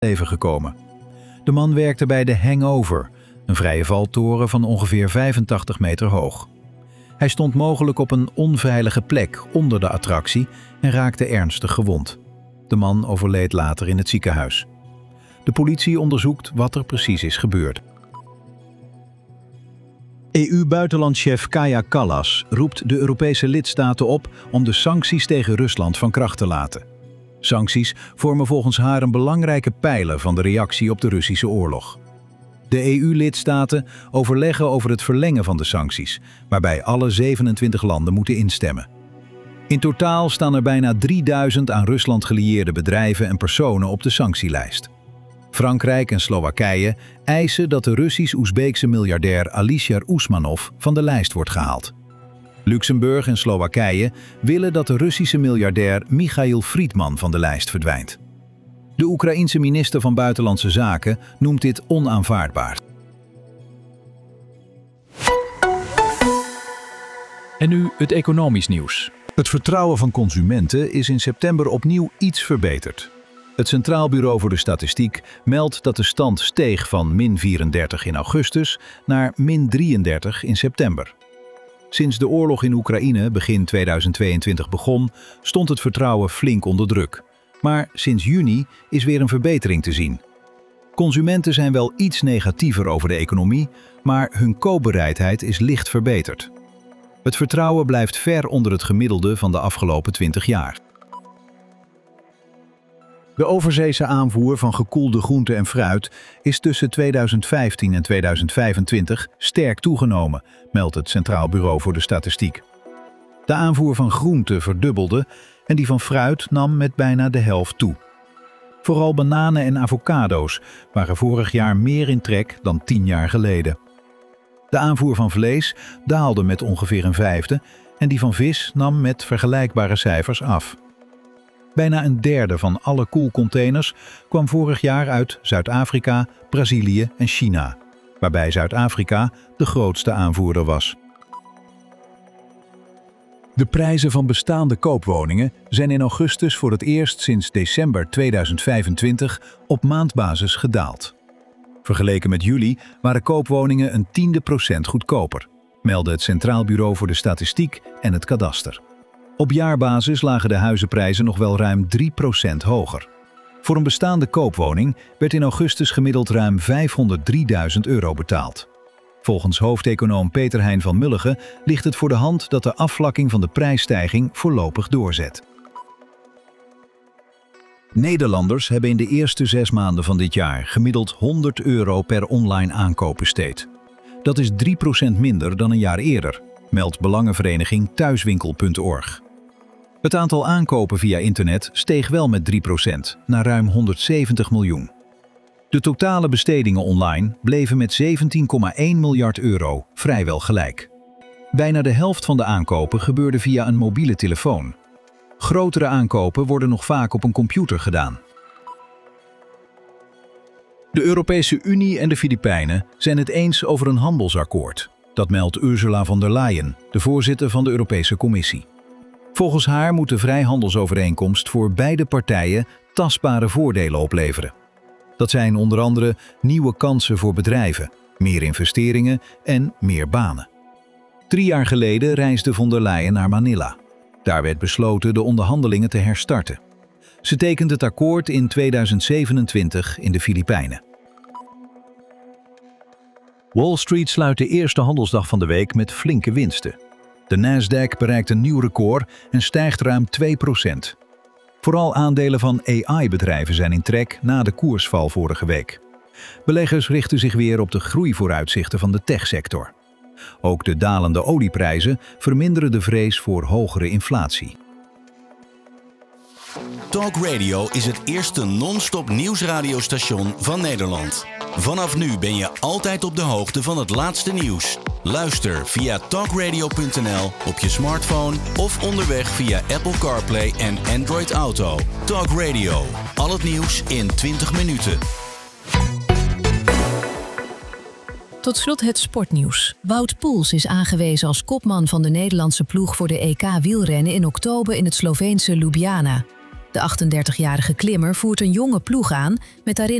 leven gekomen. De man werkte bij de Hangover, een vrije valtoren van ongeveer 85 meter hoog. Hij stond mogelijk op een onveilige plek onder de attractie en raakte ernstig gewond. De man overleed later in het ziekenhuis. De politie onderzoekt wat er precies is gebeurd. EU-buitenlandchef Kaja Kallas roept de Europese lidstaten op om de sancties tegen Rusland van kracht te laten. Sancties vormen volgens haar een belangrijke pijler van de reactie op de Russische oorlog. De EU-lidstaten overleggen over het verlengen van de sancties, waarbij alle 27 landen moeten instemmen. In totaal staan er bijna 3000 aan Rusland gelieerde bedrijven en personen op de sanctielijst. Frankrijk en Slowakije eisen dat de Russisch-Oezbeekse miljardair Alisher Usmanov van de lijst wordt gehaald. Luxemburg en Slowakije willen dat de Russische miljardair Michail Friedman van de lijst verdwijnt. De Oekraïense minister van Buitenlandse Zaken noemt dit onaanvaardbaar. En nu het economisch nieuws. Het vertrouwen van consumenten is in september opnieuw iets verbeterd. Het Centraal Bureau voor de Statistiek meldt dat de stand steeg van -34 in augustus naar -33 in september. Sinds de oorlog in Oekraïne begin 2022 begon, stond het vertrouwen flink onder druk. Maar sinds juni is weer een verbetering te zien. Consumenten zijn wel iets negatiever over de economie, maar hun koopbereidheid is licht verbeterd. Het vertrouwen blijft ver onder het gemiddelde van de afgelopen 20 jaar. De overzeese aanvoer van gekoelde groente en fruit is tussen 2015 en 2025 sterk toegenomen, meldt het Centraal Bureau voor de Statistiek. De aanvoer van groente verdubbelde en die van fruit nam met bijna de helft toe. Vooral bananen en avocado's waren vorig jaar meer in trek dan 10 jaar geleden. De aanvoer van vlees daalde met ongeveer een vijfde en die van vis nam met vergelijkbare cijfers af. Bijna een derde van alle koelcontainers kwam vorig jaar uit Zuid-Afrika, Brazilië en China, waarbij Zuid-Afrika de grootste aanvoerder was. De prijzen van bestaande koopwoningen zijn in augustus voor het eerst sinds december 2025 op maandbasis gedaald. Vergeleken met juli waren koopwoningen een 10% goedkoper, meldde het Centraal Bureau voor de Statistiek en het Kadaster. Op jaarbasis lagen de huizenprijzen nog wel ruim 3% hoger. Voor een bestaande koopwoning werd in augustus gemiddeld ruim €503.000 betaald. Volgens hoofdeconoom Peter Hein van Mulligen ligt het voor de hand dat de afvlakking van de prijsstijging voorlopig doorzet. Nederlanders hebben in de eerste 6 maanden van dit jaar gemiddeld €100 per online aankoop besteed. Dat is 3% minder dan een jaar eerder, meldt belangenvereniging thuiswinkel.org. Het aantal aankopen via internet steeg wel met 3% naar ruim 170 miljoen. De totale bestedingen online bleven met €17,1 miljard vrijwel gelijk. Bijna de helft van de aankopen gebeurde via een mobiele telefoon. Grotere aankopen worden nog vaak op een computer gedaan. De Europese Unie en de Filipijnen zijn het eens over een handelsakkoord. Dat meldt Ursula von der Leyen, de voorzitter van de Europese Commissie. Volgens haar moet de vrijhandelsovereenkomst voor beide partijen tastbare voordelen opleveren. Dat zijn onder andere nieuwe kansen voor bedrijven, meer investeringen en meer banen. 3 jaar geleden reisde von der Leyen naar Manila. Daar werd besloten de onderhandelingen te herstarten. Ze tekent het akkoord in 2027 in de Filipijnen. Wall Street sluit de eerste handelsdag van de week met flinke winsten. De Nasdaq bereikt een nieuw record en stijgt ruim 2%. Vooral aandelen van AI-bedrijven zijn in trek na de koersval vorige week. Beleggers richten zich weer op de groeivooruitzichten van de techsector. Ook de dalende olieprijzen verminderen de vrees voor hogere inflatie. Talk Radio is het eerste non-stop nieuwsradiostation van Nederland. Vanaf nu ben je altijd op de hoogte van het laatste nieuws. Luister via talkradio.nl op je smartphone of onderweg via Apple CarPlay en Android Auto. Talk Radio. Al het nieuws in 20 minuten. Tot slot het sportnieuws. Wout Poels is aangewezen als kopman van de Nederlandse ploeg voor de EK wielrennen in oktober in het Sloveense Ljubljana. De 38-jarige klimmer voert een jonge ploeg aan met daarin